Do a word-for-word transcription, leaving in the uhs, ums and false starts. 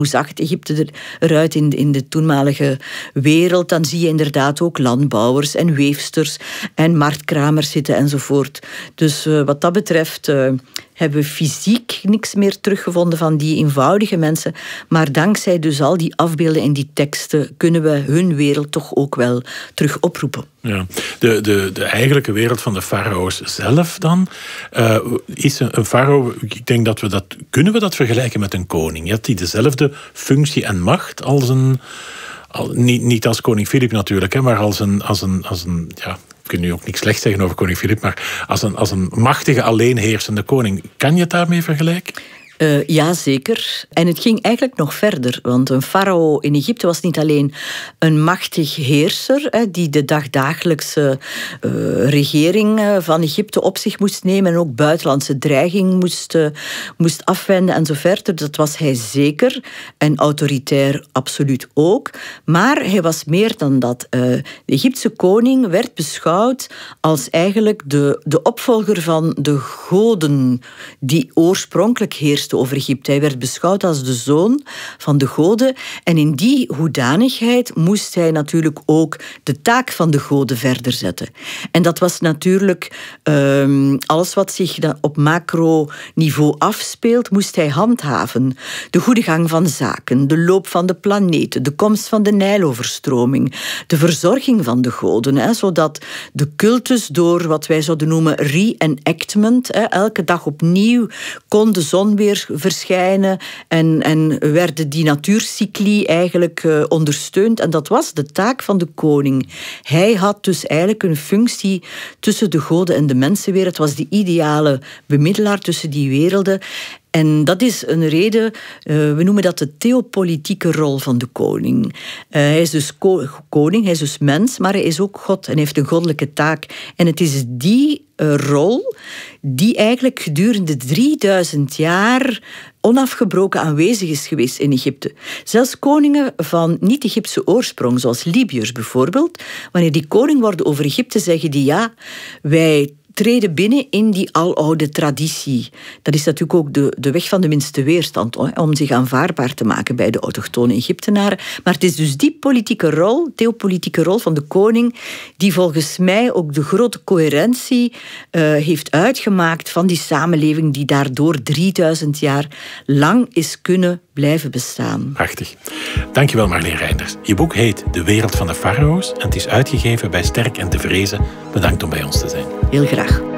Hoe zag het Egypte eruit in de, in de toenmalige wereld? Dan zie je inderdaad ook landbouwers en weefsters en marktkramers zitten enzovoort. Dus uh, wat dat betreft uh, hebben we fysiek niks meer teruggevonden van die eenvoudige mensen. Maar dankzij dus al die afbeelden en die teksten kunnen we hun wereld toch ook wel terug oproepen. Ja. De, de, de eigenlijke wereld van de farao's zelf dan, uh, is een, een farao, ik denk dat we dat, kunnen we dat vergelijken met een koning? Had die dezelfde functie en macht als een, al, niet, niet als koning Filip natuurlijk, hè, maar als een, als een, als een ja, ik kan nu ook niks slecht zeggen over koning Filip, maar als een, als een machtige alleenheersende koning. Kan je het daarmee vergelijken? Uh, ja, zeker. En het ging eigenlijk nog verder. Want een farao in Egypte was niet alleen een machtig heerser, hè, die de dagdagelijkse uh, regering uh, van Egypte op zich moest nemen en ook buitenlandse dreiging moest, uh, moest afwenden en zo verder. Dat was hij zeker. En autoritair absoluut ook. Maar hij was meer dan dat. Uh, de Egyptische koning werd beschouwd als eigenlijk de, de opvolger van de goden die oorspronkelijk heersten over Egypte. Hij werd beschouwd als de zoon van de goden. En in die hoedanigheid moest hij natuurlijk ook de taak van de goden verder zetten. En dat was natuurlijk um, alles wat zich op macroniveau afspeelt, moest hij handhaven. De goede gang van zaken, de loop van de planeten, de komst van de Nijloverstroming, de verzorging van de goden, hè, zodat de cultus door wat wij zouden noemen re-enactment, hè, elke dag opnieuw kon de zon weer verschijnen en, en werden die natuurcycli eigenlijk uh, ondersteund. En dat was de taak van de koning. Hij had dus eigenlijk een functie tussen de goden en de mensenwereld. Het was de ideale bemiddelaar tussen die werelden. En dat is een reden, uh, we noemen dat de theopolitieke rol van de koning. Uh, hij is dus ko- koning, hij is dus mens, maar hij is ook God en heeft een goddelijke taak. En het is die uh, rol die eigenlijk gedurende drieduizend jaar onafgebroken aanwezig is geweest in Egypte. Zelfs koningen van niet-Egyptische oorsprong, zoals Libiërs bijvoorbeeld, wanneer die koning worden over Egypte, zeggen die ja, wij treden binnen in die aloude traditie. Dat is natuurlijk ook de, de weg van de minste weerstand, hoor, om zich aanvaardbaar te maken bij de autochtone Egyptenaren. Maar het is dus die politieke rol, theopolitieke rol van de koning, die volgens mij ook de grote coherentie uh, heeft uitgemaakt van die samenleving die daardoor drieduizend jaar lang is kunnen blijven bestaan. Prachtig. Dankjewel Marleen Reinders. Je boek heet De Wereld van de Farao's en het is uitgegeven bij Sterk en Te Vrezen. Bedankt om bij ons te zijn. Heel graag.